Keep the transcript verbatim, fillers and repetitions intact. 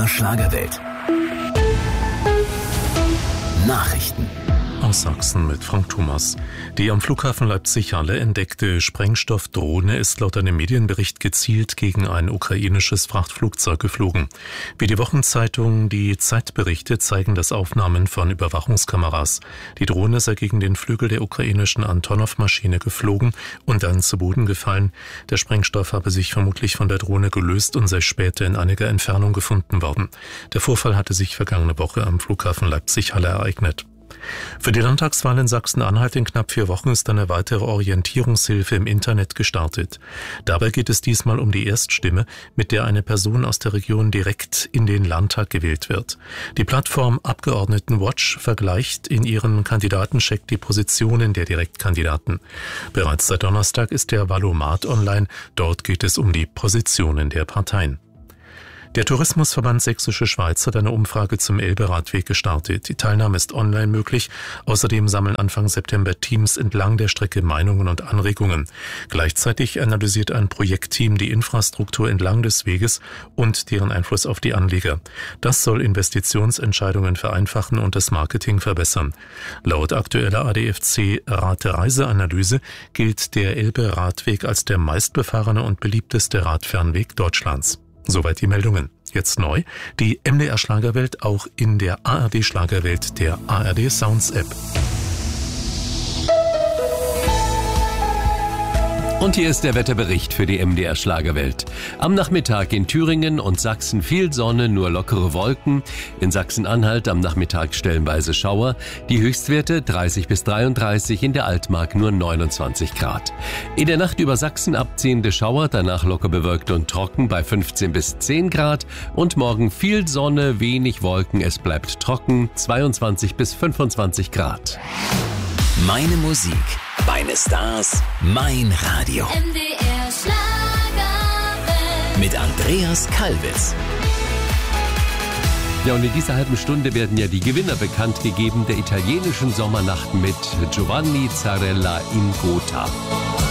Schlagerwelt. Nachrichten aus Sachsen mit Frank Thomas. Die am Flughafen Leipzig-Halle entdeckte Sprengstoffdrohne ist laut einem Medienbericht gezielt gegen ein ukrainisches Frachtflugzeug geflogen. Wie die Wochenzeitung Die Zeit berichtet, zeigen das Aufnahmen von Überwachungskameras. Die Drohne sei gegen den Flügel der ukrainischen Antonov-Maschine geflogen und dann zu Boden gefallen. Der Sprengstoff habe sich vermutlich von der Drohne gelöst und sei später in einiger Entfernung gefunden worden. Der Vorfall hatte sich vergangene Woche am Flughafen Leipzig-Halle ereignet. Für die Landtagswahl in Sachsen-Anhalt in knapp vier Wochen ist eine weitere Orientierungshilfe im Internet gestartet. Dabei geht es diesmal um die Erststimme, mit der eine Person aus der Region direkt in den Landtag gewählt wird. Die Plattform Abgeordnetenwatch vergleicht in ihren Kandidatencheck die Positionen der Direktkandidaten. Bereits seit Donnerstag ist der Valomat online. Dort geht es um die Positionen der Parteien. Der Tourismusverband Sächsische Schweiz hat eine Umfrage zum Elbe-Radweg gestartet. Die Teilnahme ist online möglich. Außerdem sammeln Anfang September Teams entlang der Strecke Meinungen und Anregungen. Gleichzeitig analysiert ein Projektteam die Infrastruktur entlang des Weges und deren Einfluss auf die Anlieger. Das soll Investitionsentscheidungen vereinfachen und das Marketing verbessern. Laut aktueller A D F C-Rate-Reise-Analyse gilt der Elbe-Radweg als der meistbefahrene und beliebteste Radfernweg Deutschlands. Soweit die Meldungen. Jetzt neu, die M D R Schlagerwelt auch in der A R D Schlagerwelt der A R D Sounds App. Und hier ist der Wetterbericht für die M D R Schlagerwelt. Am Nachmittag in Thüringen und Sachsen viel Sonne, nur lockere Wolken. In Sachsen-Anhalt am Nachmittag stellenweise Schauer. Die Höchstwerte dreißig bis dreiunddreißig, in der Altmark nur neunundzwanzig Grad. In der Nacht über Sachsen abziehende Schauer, danach locker bewölkt und trocken bei fünfzehn bis zehn Grad. Und morgen viel Sonne, wenig Wolken, es bleibt trocken, zweiundzwanzig bis fünfundzwanzig Grad. Meine Musik, meine Stars, mein Radio. M D R Schlagerwelt. Mit Andreas Kalwitz. Ja, und in dieser halben Stunde werden ja die Gewinner bekannt gegeben der italienischen Sommernacht mit Giovanni Zarella in Gotha.